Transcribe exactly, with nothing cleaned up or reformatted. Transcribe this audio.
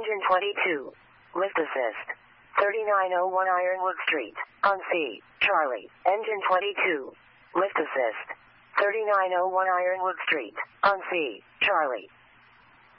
Engine twenty-two. Lift assist. thirty-nine oh one Ironwood Street. On C. Charlie. Engine twenty-two. Lift assist. thirty-nine oh one Ironwood Street. On C. Charlie.